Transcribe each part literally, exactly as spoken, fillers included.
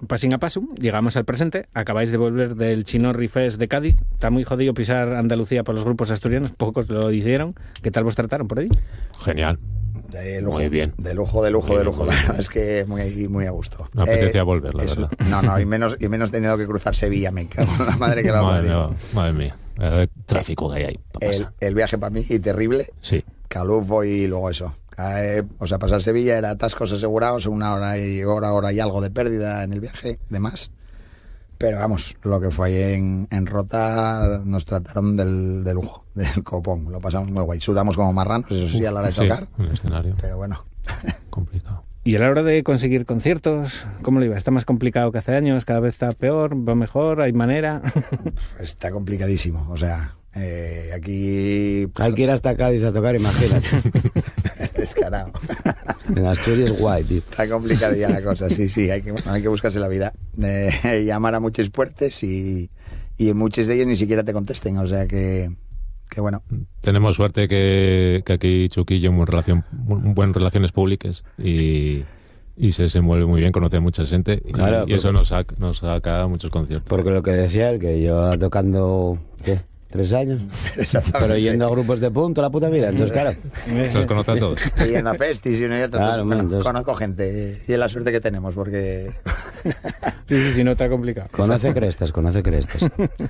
pasín a paso, llegamos al presente. Acabáis de volver del Chinorri Fest de Cádiz. Está muy jodido pisar Andalucía por los grupos asturianos, pocos lo hicieron. ¿Qué tal vos trataron por ahí? Genial. De lujo, muy bien. De lujo, de lujo, muy de lujo. Bien, la verdad es que muy, muy a gusto. Me apetecía eh, volver, la eso, verdad. No, no, y menos, y menos tenido que cruzar Sevilla, me cago en la madre que la madre, madre. mía, madre mía, el tráfico que hay ahí. El, el viaje para mí, terrible. Sí. Calufo y luego eso. Eh, o sea, pasar Sevilla era atascos asegurados, una hora y hora, hora y algo de pérdida en el viaje, de más. Pero vamos, lo que fue ahí en, en Rota nos trataron del, de lujo, del copón. Lo pasamos muy guay. Sudamos como marranos, eso sí, a la hora de tocar. Sí, en el escenario. Pero bueno. Complicado. Y a la hora de conseguir conciertos, ¿cómo lo iba? ¿Está más complicado que hace años? ¿Cada vez está peor? ¿Va mejor? ¿Hay manera? Está complicadísimo. O sea, eh, aquí... Hay que ir hasta Cádiz a tocar, imagínate. Descarado. En Asturias guay, tío. Está complicadilla la cosa, sí, sí. Hay que, bueno, hay que buscarse la vida. Eh, llamar a muchos puertes y, y muchos de ellos ni siquiera te contesten. O sea que... que bueno. Tenemos suerte que, que aquí Chuquillo en relación, buenas relaciones públicas y, y se, se mueve muy bien, conoce a mucha gente y, claro, y porque, eso nos saca, nos saca muchos conciertos. Porque lo que decía él, que yo tocando, ¿qué? ¿Tres años? Pero yendo a grupos de punto la puta vida, entonces claro. Se los conoce a todos. Y yendo a festis y uno y otro. Claro, entonces, bueno, entonces... conozco gente y es la suerte que tenemos porque... Sí, sí, sí, no está complicado. Conoce crestas, conoce crestas.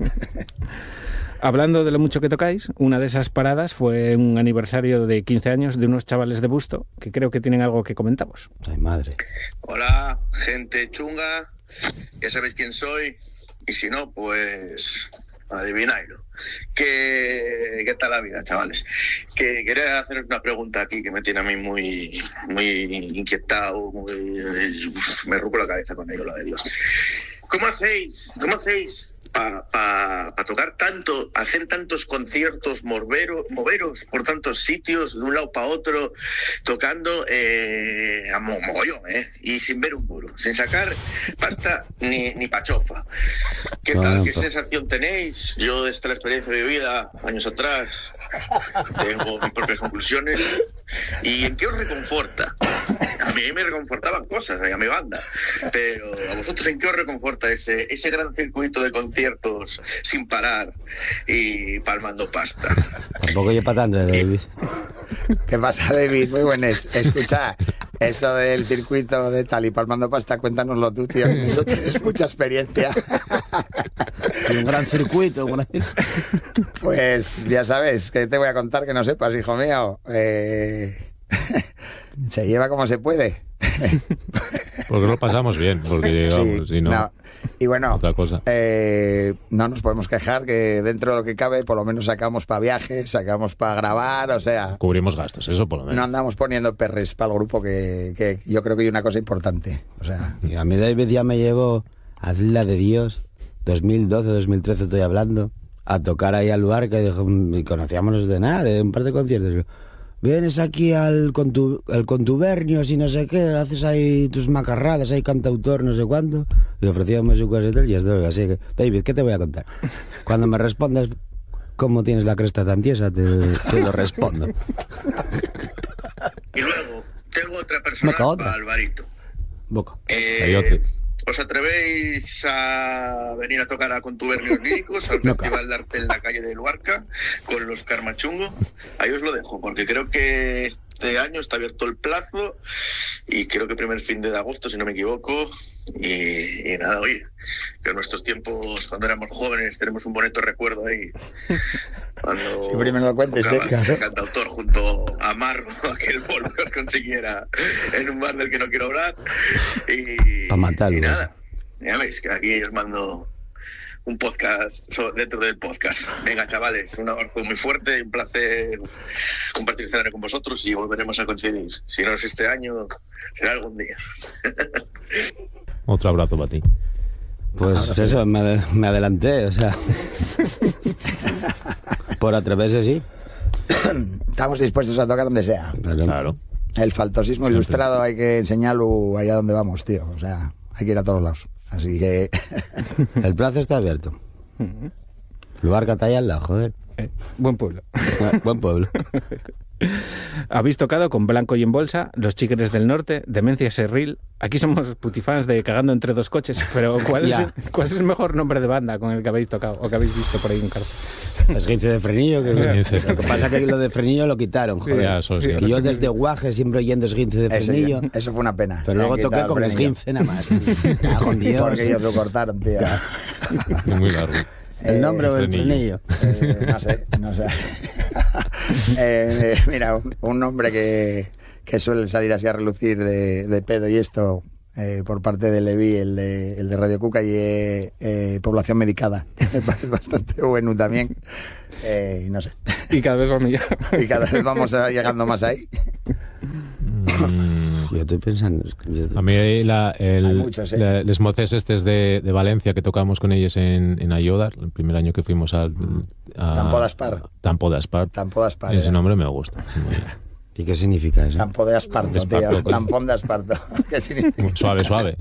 Hablando de lo mucho que tocáis, una de esas paradas fue un aniversario de quince años de unos chavales de Busto que creo que tienen algo que comentaros. Ay, madre. Hola, gente chunga, ya sabéis quién soy, y si no, pues adivinadlo. ¿Qué, ¿Qué tal la vida, chavales? Que quería haceros una pregunta aquí que me tiene a mí muy, muy inquietado, muy, uf, me rompo la cabeza con ello, la de Dios. ¿Cómo hacéis? ¿Cómo hacéis? Para pa, pa tocar tanto, hacer tantos conciertos, morvero, moveros por tantos sitios, de un lado para otro, tocando eh, a mogollón, ¿eh? Y sin ver un duro, sin sacar pasta ni, ni pachofa. ¿Qué tal? Bueno, ¿Qué pues... sensación tenéis? Yo, desde la experiencia vivida años atrás, tengo mis propias conclusiones. ¿Y en qué os reconforta? A mí me reconfortaban cosas, a mi banda, pero a vosotros, ¿en qué os reconforta ese, ese gran circuito de conciertos sin parar y palmando pasta? Tampoco yo para tanto, David. ¿Qué pasa, David? Muy buenas. Escucha, eso del circuito de tal y palmando pasta, cuéntanoslo tú, tío. En eso tienes mucha experiencia. Y un gran circuito, un gran... Pues ya sabes, que te voy a contar que no sepas, hijo mío. Eh... Se lleva como se puede. Porque lo pasamos bien, porque vamos, sí, si no, no. Y bueno, otra cosa. Eh, no nos podemos quejar que dentro de lo que cabe, por lo menos sacamos para viajes, sacamos para grabar, o sea... Cubrimos gastos, eso por lo menos. No andamos poniendo perres para el grupo, que, que yo creo que hay una cosa importante, o sea... Y a mí David ya me llevó, hazla de Dios, dos mil doce, dos mil trece estoy hablando, a tocar ahí al lugar que dijo, y conocíamos de nada, de un par de conciertos. Vienes aquí al, contu, al Contubernios y no sé qué, haces ahí tus macarradas, hay cantautor, no sé cuánto, y ofrecíamos su cosa y tal, y esto, así que, David, ¿qué te voy a contar? Cuando me respondas cómo tienes la cresta tan tiesa, te, te lo respondo. Y luego, tengo otra persona para Alvarito. Boca. Eh, ¿Os atrevéis a venir a tocar a Contubernios Líricos al no, Festival de Arte en la calle de Luarca con los Carmachungo? Ahí os lo dejo, porque creo que este año está abierto el plazo y creo que primer fin de agosto, si no me equivoco. Y, y nada, oye, que en nuestros tiempos, cuando éramos jóvenes, tenemos un bonito recuerdo ahí. Cuando siempre me lo cuentes, ¿eh? El cantautor junto a Marro, aquel bolo que os consiguiera en un bar del que no quiero hablar. Y, para matarlo. Y nada, ya veis que aquí os mando un podcast dentro del podcast. Venga, chavales, un abrazo muy fuerte, un placer compartir escenario con vosotros y volveremos a coincidir. Si no es este año, será algún día. Otro abrazo para ti. Pues ahora eso, sí. me, me adelanté, o sea. Por atreverse, sí. Estamos dispuestos a tocar donde sea. Claro. El faltosismo siempre ilustrado hay que enseñarlo allá donde vamos, tío. O sea, hay que ir a todos lados. Así que... El plazo está abierto. Lugar que está allá al lado, joder. Eh, buen pueblo. Buen pueblo. Habéis tocado con Blanco y en Bolsa, Los Chiqueres del Norte, Demencia Serril. Aquí somos putifans de Cagando entre dos coches, pero ¿cuál, es, ¿cuál es el mejor nombre de banda con el que habéis tocado o que habéis visto por ahí en cartel? Esguince de Frenillo. Que Esguince. Lo que pasa es que lo de Frenillo lo quitaron, joder. Ya, eso sí. Que yo desde Guaje siempre oyendo Esguince de Eso, Frenillo. eso fue una pena. Pero luego toqué con Esguince nada más. Cago en Dios. Porque ellos lo cortaron, tío. Es muy largo. El nombre Eh, del Frenillo. Eh, no sé, no sé. eh, mira, un, un nombre que, que suele salir así a relucir de, de pedo y esto, eh, por parte de Levi, el de, el de Radio Cuca, y eh, eh, Población Medicada. Me parece bastante bueno también. Eh, no sé. Y cada vez vamos ya. Y cada vez vamos llegando más ahí. Mm, Yo estoy pensando. es que yo- A mí la, el, Hay muchos, ¿eh? la- les moces estes de, de Valencia que tocamos con ellos en, en Ayodar, el primer año que fuimos al... A, Tampo d'Aspar. Tampo d'Aspar. Tampo d'Aspar. Ese eh. nombre me gusta. Muy bien. ¿Y qué significa eso? Tampo de asparto, De esparto, tío. coño. Tampón de asparto. ¿Qué significa? Suave, suave.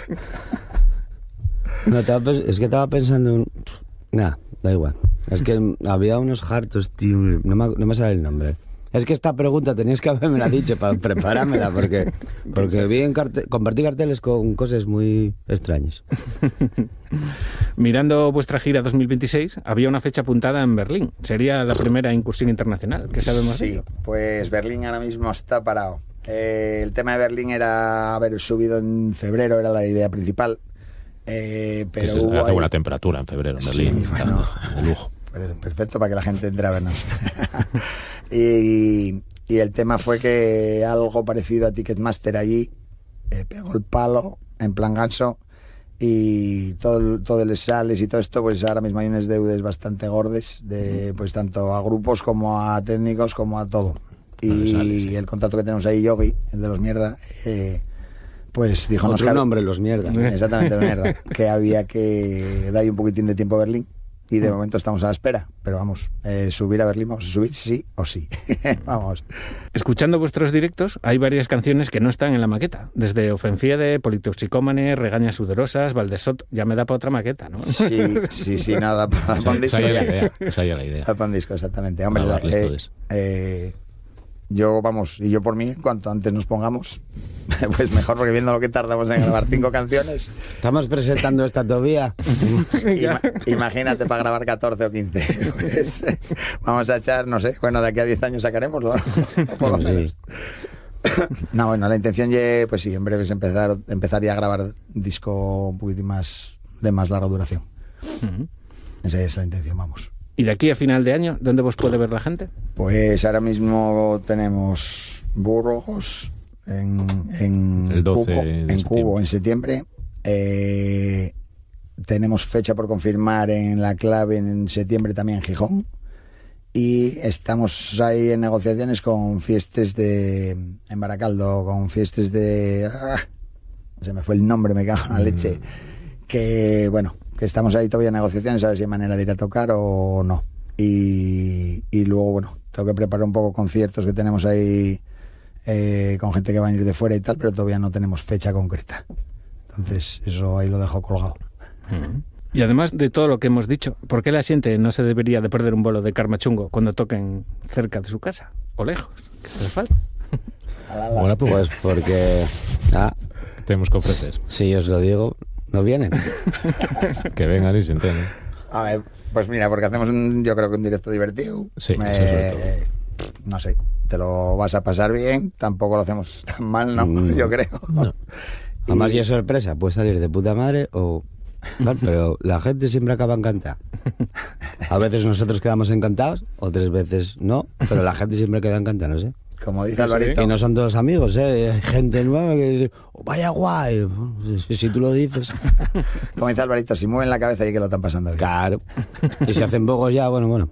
No, estaba pens- es que estaba pensando en... Nah, da igual. Es que había unos hartos, tío. No me, no me sale el nombre. Es que esta pregunta tenías que haberme la dicho para preparármela, porque, porque vi en carte- compartí carteles con cosas muy extrañas. Mirando vuestra gira dos mil veintiséis, había una fecha apuntada en Berlín. Sería la primera incursión internacional que sabemos de Sí, ello. pues Berlín ahora mismo está parado. Eh, el tema de Berlín era haber subido en febrero, era la idea principal. Eh, Que pero se- hubo hace ahí- buena temperatura en febrero en Sí, Berlín. Está bueno. de lujo. Perfecto para que la gente entre a vernos. y, y el tema fue que algo parecido a Ticketmaster allí eh, pegó el palo en plan ganso, y todo, el- todo el sales y todo esto, pues ahora mismo hay unos deudes bastante gordes, de, pues tanto a grupos como a técnicos como a todo. No le Y sale, sí. el contrato que tenemos ahí, Yogi, el de los mierda, eh, pues dijo nos Otro car- nombre, los mierda. Exactamente, los mierda. Que había que dar un poquitín de tiempo a Berlín. Y de momento estamos a la espera. Pero vamos, eh, subir a Berlín, vamos a subir sí o sí. Vamos. Escuchando vuestros directos, hay varias canciones que no están en la maqueta. Desde Ofenfiede, Politoxicómane, Regañas Sudorosas, Valdesot. Ya me da para otra maqueta, ¿no? Sí, sí, sí, nada, da Esa, para un disco esa ya ya. la idea. Esa ya la idea. Da para un disco, exactamente. Hombre, Para darles eh, todo eso. eh, yo, vamos, y yo por mí, cuanto antes nos pongamos, pues mejor, porque viendo lo que tardamos en grabar cinco canciones, Estamos presentando esta todavía. ima- imagínate para grabar catorce o quince. Pues, eh, vamos a echar, no sé, bueno, de aquí a diez años sacaremos, ¿no? Por lo Sí. menos. No, bueno, la intención ya, pues sí, en breve es empezar, empezar ya a grabar un disco un poquito más de más larga duración. Ujú. Esa es la intención, vamos. Y de aquí a final de año, ¿dónde vos puede ver la gente? Pues ahora mismo tenemos Burgos en, en El doce Cubo, de en septiembre. Cubo en septiembre. Eh, tenemos fecha por confirmar en La Clave en septiembre también en Gijón. Y estamos ahí en negociaciones con fiestas de en Baracaldo, con fiestas de ah, se me fue el nombre, me cago en la leche. Que bueno, que estamos ahí todavía en negociaciones a ver si hay manera de ir a tocar o no. Y, y luego, bueno, tengo que preparar un poco conciertos que tenemos ahí eh, con gente que va a venir de fuera y tal, pero todavía no tenemos fecha concreta. Entonces, eso ahí lo dejo colgado. Y además de todo lo que hemos dicho, ¿por qué la gente no se debería de perder un bolo de Karma Chungo cuando toquen cerca de su casa? O lejos, que se les falta. Buena pregunta. Pues porque... Ah, ¿Qué tenemos que ofrecer? si os lo digo, no vienen. Que vengan y se enteren. A ver, pues mira, porque hacemos un, yo creo que un directo divertido. Sí, eso Eh, sobre no sé, te lo vas a pasar bien, tampoco lo hacemos tan mal, ¿no? Mm. Yo creo. No. Además, Y- ya es sorpresa, puede salir de puta madre o... Claro, pero la gente siempre acaba encantada. A veces nosotros quedamos encantados, otras veces no, pero la gente siempre queda encantada, no sé. Como dice Alvarito, Y no son todos amigos, ¿eh? Hay gente nueva que dice, oh, vaya guay. Si, si tú lo dices, como dice Alvarito, si mueven la cabeza y que lo están pasando bien. claro. Y si hacen bogos ya, bueno, bueno.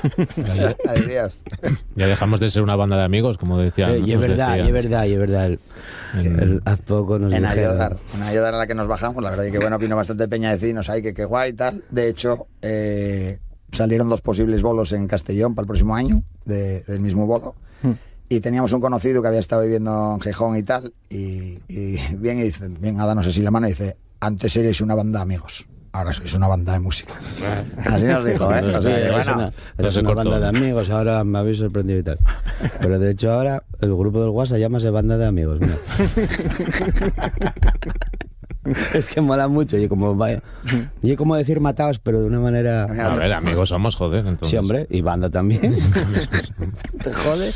Adiós. Ya dejamos de ser una banda de amigos, como decía. Eh, y es verdad, y es verdad, y es verdad. El, En- el- haz poco nos En dijeron. ayudar, en ayudar a la que nos bajamos, la verdad y que bueno, opino bastante peña de vecinos ahí, que qué guay y tal. De hecho, eh, salieron dos posibles bolos en Castellón para el próximo año, de- del mismo bolo. Y teníamos un conocido que había estado viviendo en Gijón y tal, y, y bien, y dice, bien, a darnos así la mano y dice, antes erais una banda de amigos, ahora sois una banda de música. Así nos dijo, ¿eh? O sea, Sí, que, eres bueno, una, eres una banda de amigos, ahora me habéis sorprendido y tal. Pero de hecho ahora el grupo del WhatsApp llámase banda de amigos. Mira. Es que mola mucho. Y como vaya, y como decir mataos, pero de una manera. A ver, amigos somos, joder. Entonces. Sí, hombre, y banda también. ¿Te jode?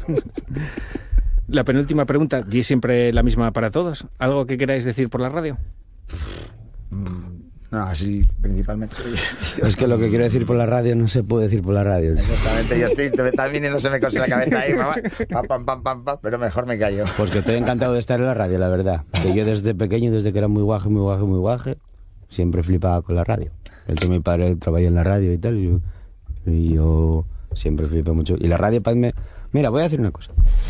La penúltima pregunta, y es siempre la misma para todos. ¿Algo que queráis decir por la radio? No, así principalmente. Es que lo que quiero decir por la radio no se puede decir por la radio. Exactamente, yo sí, me está viniéndoseme cosas en la cabeza ahí, mamá, pam, pam, pam, pam, pam, pero mejor me callo. Pues que estoy encantado de estar en la radio, la verdad. Que yo desde pequeño, desde que era muy guaje, muy guaje, muy guaje, siempre flipaba con la radio. De hecho, mi padre trabajaba en la radio y tal, y yo, y yo siempre flipé mucho. Y la radio, para mí, mira, voy a decir una cosa.